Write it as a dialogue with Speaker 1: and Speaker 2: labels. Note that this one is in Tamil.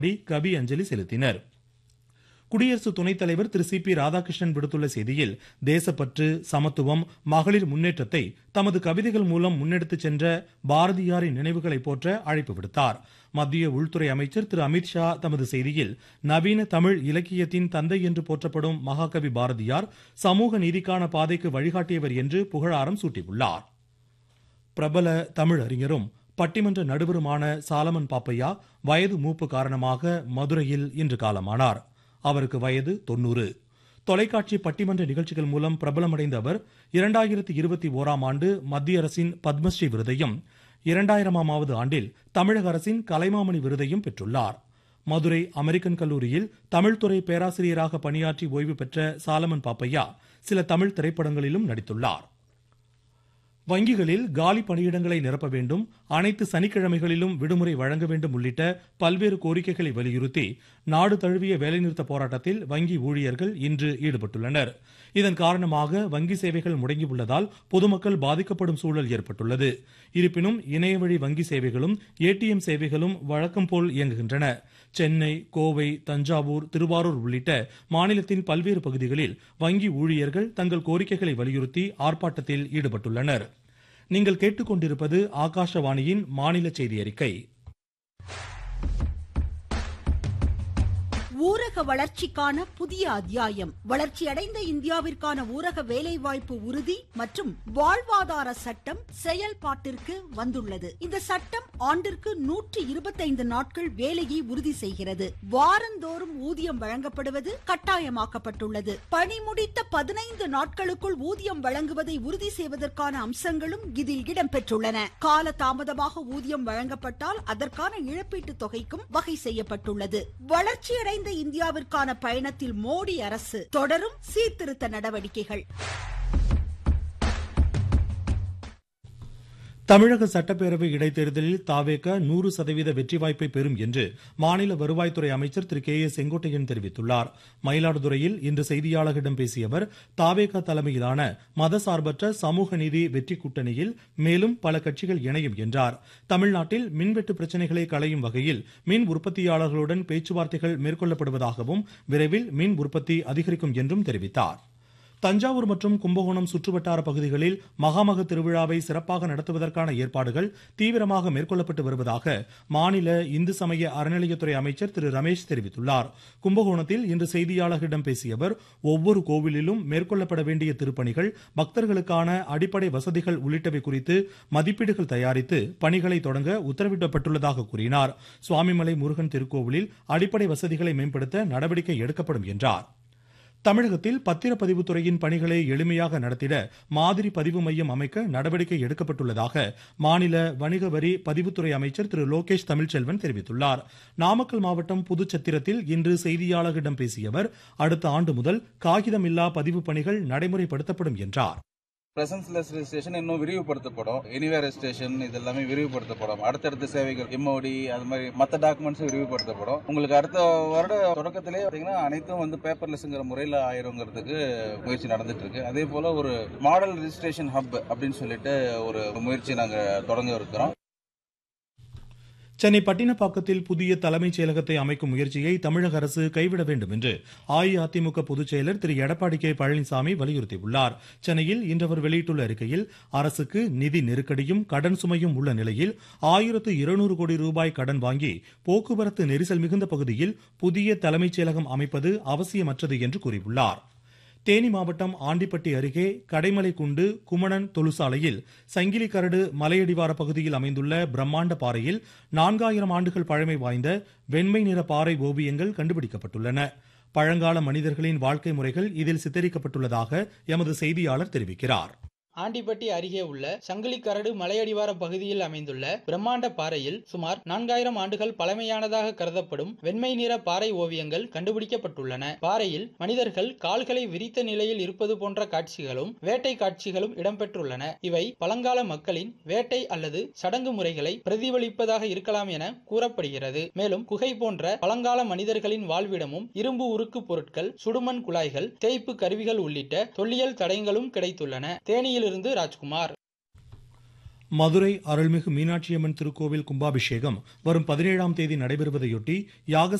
Speaker 1: கவி அஞ்சலி செலுத்தினர். குடியரசு துணைத் தலைவர் திரு சி.பி. ராதாகிருஷ்ணன் விடுத்துள்ள செய்தியில், தேசப்பற்று, சமத்துவம், மகளிர் முன்னேற்றத்தை தமது கவிதைகள் மூலம் முன்னெடுத்துச் சென்ற பாரதியாரின் நினைவுகளை போற்ற அழைப்பு விடுத்தார். மத்திய உள்துறை அமைச்சர் திரு அமித்ஷா தமது செய்தியில், நவீன தமிழ் இலக்கியத்தின் தந்தை என்று போற்றப்படும் மகாகவி பாரதியார் சமூக நீதிக்கான பாதைக்கு வழிகாட்டியவர் என்று புகழாரம் சூட்டியுள்ளார். பிரபல தமிழ் அறிஞரும் பட்டிமன்ற நடுவருமான சாலமன் பாப்பையா வயது மூப்பு காரணமாக மதுரையில் இன்று காலமானார். அவருக்கு வயது 90. தொலைக்காட்சி பட்டிமன்ற நிகழ்ச்சிகள் மூலம் பிரபலமடைந்த அவர் 2021ஆம் ஆண்டு மத்திய அரசின் பத்மஸ்ரீ விருதையும் 2000ஆவது ஆண்டில் தமிழக அரசின் கலைமாமணி விருதையும் பெற்றுள்ளார். மதுரை அமெரிக்கன் கல்லூரியில் தமிழ்துறை பேராசிரியராக பணியாற்றி ஓய்வு பெற்ற சாலமன் பாப்பையா சில தமிழ் திரைப்படங்களிலும் நடித்துள்ளார். வங்கிகளில் காலி பணியிடங்களை நிரப்ப வேண்டும், அனைத்து சனிக்கிழமைகளிலும் விடுமுறை வழங்க வேண்டும் உள்ளிட்ட பல்வேறு கோரிக்கைகளை வலியுறுத்தி நாடு தழுவிய வேலைநிறுத்த போராட்டத்தில் வங்கி ஊழியர்கள் இன்று ஈடுபட்டுள்ளனர். இதன் காரணமாக வங்கி சேவைகள் முடங்கியுள்ளதால் பொதுமக்கள் பாதிக்கப்படும் சூழல் ஏற்பட்டுள்ளது. இருப்பினும் இணையவழி வங்கி சேவைகளும் ஏடிஎம் சேவைகளும் வழக்கம் போல் இயங்குகின்றன. சென்னை, கோவை, தஞ்சாவூர், திருவாரூர் உள்ளிட்ட மாநிலத்தின் பல்வேறு பகுதிகளில் வங்கி ஊழியர்கள் தங்கள் கோரிக்கைகளை வலியுறுத்தி ஆர்ப்பாட்டத்தில் ஈடுபட்டுள்ளனர். நீங்கள் கேட்டுக்கொண்டிருப்பது ஆகாஷவாணியின் மாநில செய்தி அறிக்கை.
Speaker 2: ஊரக வளர்ச்சிக்கான புதிய அத்தியாயம். வளர்ச்சியடைந்த இந்தியாவிற்கான ஊரக வேலைவாய்ப்பு உறுதி மற்றும் வாழ்வாதார சட்டம் செயல்பாட்டிற்கு வந்துள்ளது. இந்த சட்டம் ஆண்டிற்கு 125 நாட்கள் வேலையை உறுதி செய்கிறது. வாரந்தோறும் ஊதியம் வழங்கப்படுவது கட்டாயமாக்கப்பட்டுள்ளது. பணி முடித்த 15 நாட்களுக்குள் ஊதியம் வழங்குவதை உறுதி செய்வதற்கான அம்சங்களும் இதில் இடம்பெற்றுள்ளன. கால தாமதமாக ஊதியம் வழங்கப்பட்டால் அதற்கான இழப்பீட்டுத் தொகைக்கும் வகை செய்யப்பட்டுள்ளது. வளர்ச்சியடைந்த இந்தியாவிற்கான பயணத்தில் மோடி அரசு தொடரும் சீர்திருத்த நடவடிக்கைகள்.
Speaker 1: தமிழக சட்டப்பேரவை இடைத்தேர்தலில் தாவேக 100% வெற்றி வாய்ப்பை பெறும் என்று மாநில வருவாய்த்துறை அமைச்சர் திரு கே. செங்கோட்டையன் தெரிவித்துள்ளார். மயிலாடுதுறையில் இன்று செய்தியாளர்களிடம் பேசிய அவர், தாவேக தலைமையிலான மதசார்பற்ற சமூக நீதி வெற்றி கூட்டணியில் மேலும் பல கட்சிகள் இணையும் என்றார். தமிழ்நாட்டில் மின்வெட்டு பிரச்சினைகளை களையும் வகையில் மின் உற்பத்தியாளர்களுடன் பேச்சுவார்த்தைகள் மேற்கொள்ளப்படுவதாகவும் விரைவில் மின் உற்பத்தி அதிகரிக்கும் என்றும் தெரிவித்தார். தஞ்சாவூர் மற்றும் கும்பகோணம் சுற்றுவட்டார பகுதிகளில் மகாமக திருவிழாவை சிறப்பாக நடத்துவதற்கான ஏற்பாடுகள் தீவிரமாக மேற்கொள்ளப்பட்டு வருவதாக மாநில இந்து சமய அறநிலையத்துறை அமைச்சர் திரு ரமேஷ் தெரிவித்துள்ளார். கும்பகோணத்தில் இன்று செய்தியாளர்களிடம் பேசிய அவர், ஒவ்வொரு கோவிலிலும் மேற்கொள்ளப்பட வேண்டிய திருப்பணிகள், பக்தர்களுக்கான அடிப்படை வசதிகள் உள்ளிட்டவை குறித்து மதிப்பீடுகள் தயாரித்து பணிகளை தொடங்க உத்தரவிடப்பட்டுள்ளதாக கூறினார். சுவாமிமலை முருகன் திருக்கோவிலில் அடிப்படை வசதிகளை மேம்படுத்த நடவடிக்கை எடுக்கப்படும் என்றார். தமிழகத்தில் பத்திரப்பதிவுத்துறையின் பணிகளை எளிமையாக நடத்திட மாதிரி பதிவு மையம் அமைக்க நடவடிக்கை எடுக்கப்பட்டுள்ளதாக மாநில வணிக வரி பதிவுத்துறை அமைச்சர் திரு லோகேஷ் தமிழ்ச்செல்வன் தெரிவித்துள்ளார். நாமக்கல் மாவட்டம் புதுச்சத்திரத்தில் இன்று செய்தியாளர்களிடம் பேசிய அவர், அடுத்த ஆண்டு முதல் காகிதமில்லா பதிவு பணிகள் நடைமுறைப்படுத்தப்படும் என்றார்.
Speaker 3: பிரசன்ஸ்லெஸ் ரெஜிஸ்ட்ரேஷன் இன்னும் விரிவுபடுத்தப்படும். எனிவேர் ரெஜிஸ்ட்ரேஷன் இதெல்லாமே விரிவுபடுத்தப்படும். அடுத்தடுத்த சேவைகள் எம்ஓடி அது மாதிரி மற்ற டாக்குமெண்ட்ஸ் விரிவுபடுத்தப்படும். உங்களுக்கு அடுத்த வருட தொடக்கத்திலே பாத்தீங்கன்னா அனைத்தும் பேப்பர்லெஸ்ங்கிற முறையில் ஆயிருங்கிறதுக்கு முயற்சி நடந்துட்டு இருக்கு. அதே போல ஒரு மாடல் ரெஜிஸ்ட்ரேஷன் ஹப் அப்படின்னு சொல்லிட்டு ஒரு முயற்சி நாங்க தொடங்க இருக்கிறோம்.
Speaker 1: சென்னை பட்டினப்பாக்கத்தில் புதிய தலைமைச் செயலகத்தை அமைக்கும் முயற்சியை தமிழக அரசு கைவிட வேண்டும் என்று அஇஅதிமுக பொதுச் செயலர் திரு எடப்பாடி கே. பழனிசாமி வலியுறுத்தியுள்ளார். சென்னையில் இன்று அவர் வெளியிட்டுள்ள அறிக்கையில், அரசுக்கு நிதி நெருக்கடியும் கடன் சுமையும் உள்ள நிலையில் 1200 கோடி ரூபாய் கடன் வாங்கி போக்குவரத்து நெரிசல் மிகுந்த பகுதியில் புதிய தலைமைச் செயலகம் அமைப்பது அவசியமற்றது என்று கூறியுள்ளார். தேனி மாவட்டம் ஆண்டிப்பட்டி அருகே கடைமலைக்குண்டு குமணன் தொழுசாலையில் சங்கிலி கரடு மலையடிவார பகுதியில் அமைந்துள்ள பிரம்மாண்ட பாறையில் 4000 ஆண்டுகள் பழமை வாய்ந்த வெண்மை நிற பாறை ஓவியங்கள் கண்டுபிடிக்கப்பட்டுள்ளன. பழங்கால மனிதர்களின் வாழ்க்கை முறைகள் இதில் சித்தரிக்கப்பட்டுள்ளதாக எமது செய்தியாளர் தெரிவிக்கிறார்.
Speaker 4: ஆண்டிப்பட்டி அருகே உள்ள சங்கிலிக்கரடு மலையடிவார பகுதியில் அமைந்துள்ள பிரம்மாண்ட பாறையில் சுமார் 4000 ஆண்டுகள் பழமையானதாக கருதப்படும் வெண்மை நிற பாறை ஓவியங்கள் கண்டுபிடிக்கப்பட்டுள்ளன. பாறையில் மனிதர்கள் கால்களை விரித்த நிலையில் இருப்பது போன்ற காட்சிகளும் வேட்டை காட்சிகளும் இடம்பெற்றுள்ளன. இவை பழங்கால மக்களின் வேட்டை அல்லது சடங்கு முறைகளை பிரதிபலிப்பதாக இருக்கலாம் என கூறப்படுகிறது. மேலும் குகை போன்ற பழங்கால மனிதர்களின் வாழ்விடமும் இரும்பு உருக்கு பொருட்கள், சுடுமண் குழாய்கள், தேய்ப்பு கருவிகள் உள்ளிட்ட தொல்லியல் தடயங்களும் கிடைத்துள்ளன. தேனியில் ராஜ்குமார்.
Speaker 1: மதுரை அருள்மிகு மீனாட்சியம்மன் திருக்கோவில் கும்பாபிஷேகம் வரும் 17ஆம் தேதி நடைபெறுவதையொட்டி யாக